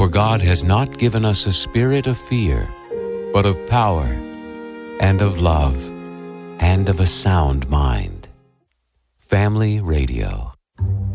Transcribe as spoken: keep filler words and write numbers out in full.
God has not given us a spirit of fear, but of power, and of love, and of a sound mind. Family Radio.